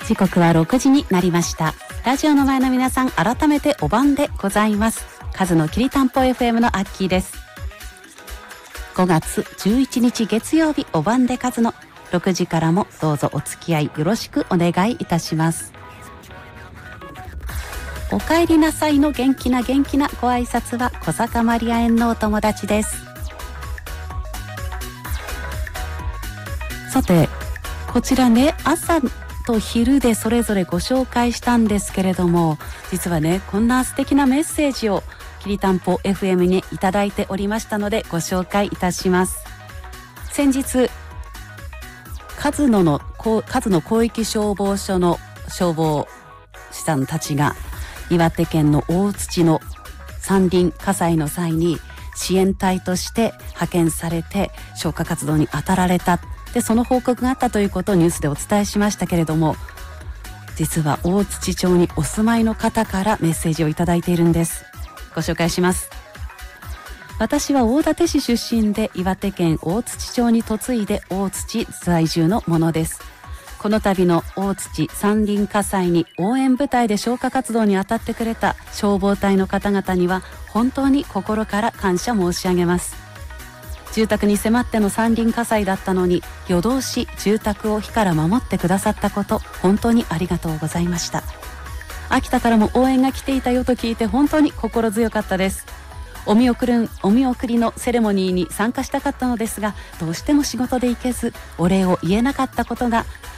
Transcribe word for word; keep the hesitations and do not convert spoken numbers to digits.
時刻はろくじになりました。ラジオの前の皆さん、改めてお晩でございます。カズのきりたんぽ エフエム のアッキーです。ごがつじゅういちにち月曜日、お晩でカズのろくじからもどうぞお付き合いよろしくお願いいたします。お帰りなさいの元気な元気なご挨拶は小坂マリア園のお友達です。さて、こちらね、朝と昼でそれぞれご紹介したんですけれども、実はね、こんな素敵なメッセージをきりたんぽ エフエム にいただいておりましたのでご紹介いたします。先日数野の数野広域消防署の消防士さんたちが岩手県の大槌の山林火災の際に支援隊として派遣されて消火活動に当たられた、でその報告があったということをニュースでお伝えしましたけれども、実は大槌町にお住まいの方からメッセージをいただいているんです。ご紹介します。私は大館市出身で岩手県大槌町に嫁いで大槌在住のものです。この度の大槌山林火災に応援部隊で消火活動に当たってくれた消防隊の方々には本当に心から感謝申し上げます。住宅に迫っての山林火災だったのに夜通し住宅を火から守ってくださったこと、本当にありがとうございました。秋田からも応援が来ていたよと聞いて本当に心強かったです。お見送るお見送りのセレモニーに参加したかったのですが、どうしても仕事で行けずお礼を言えなかったことが